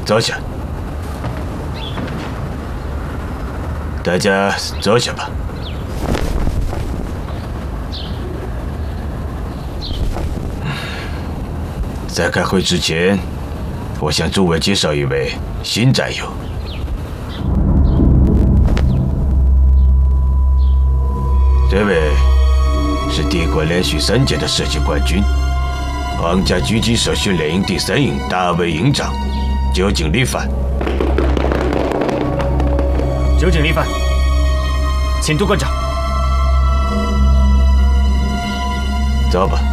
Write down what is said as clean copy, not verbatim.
坐下。大家坐下吧。在开会之前，我向诸位介绍一位新战友。这位是帝国连续3届的射击冠军，皇家狙击手训练营第3营大卫营长，酒井利帆。 酒井利帆，请督官长。 走吧。